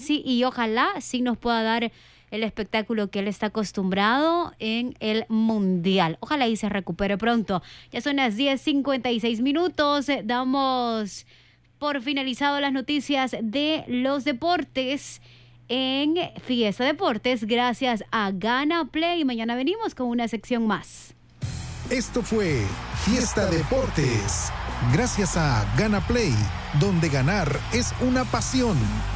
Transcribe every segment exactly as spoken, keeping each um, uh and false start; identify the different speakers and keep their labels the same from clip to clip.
Speaker 1: Messi y ojalá sí nos pueda dar el espectáculo que él está acostumbrado en el Mundial. Ojalá y se recupere pronto. Ya son las diez cincuenta y seis minutos. Damos por finalizado las noticias de los deportes en Fiesta Deportes gracias a Gana Play. Mañana venimos con una sección más.
Speaker 2: Esto fue Fiesta Deportes gracias a Gana Play, donde ganar es una pasión.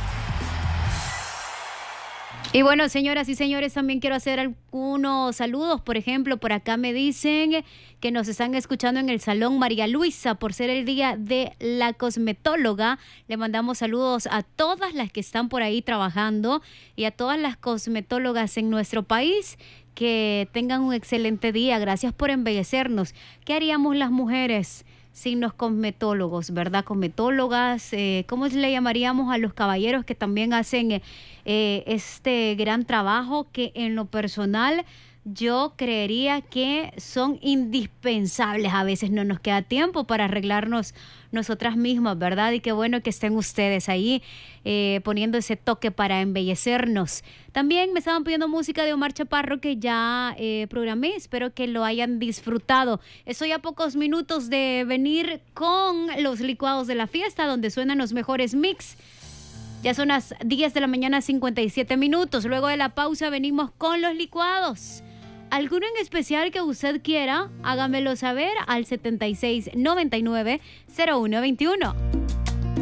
Speaker 1: Y bueno, señoras y señores, también quiero hacer algunos saludos. Por ejemplo, por acá me dicen que nos están escuchando en el Salón María Luisa por ser el día de la cosmetóloga. Le mandamos saludos a todas las que están por ahí trabajando y a todas las cosmetólogas en nuestro país. Que tengan un excelente día. Gracias por embellecernos. ¿Qué haríamos las mujeres sin los cosmetólogos, verdad? Cosmetólogas, eh, ¿cómo le llamaríamos a los caballeros que también hacen eh, este gran trabajo que en lo personal yo creería que son indispensables? A veces no nos queda tiempo para arreglarnos nosotras mismas, ¿verdad? Y qué bueno que estén ustedes ahí eh, poniendo ese toque para embellecernos. También me estaban pidiendo música de Omar Chaparro que ya eh, programé. Espero que lo hayan disfrutado. Estoy a pocos minutos de venir con los licuados de la fiesta, donde suenan los mejores mix. Ya son las diez de la mañana, cincuenta y siete minutos. Luego de la pausa venimos con los licuados. ¿Alguno en especial que usted quiera? Hágamelo saber al setenta y seis noventa y nueve cero uno veintiuno.